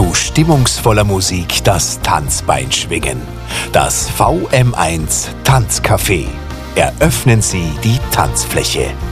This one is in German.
zu stimmungsvoller Musik das Tanzbein schwingen. Das VM1 Tanzcafé. Eröffnen Sie die Tanzfläche.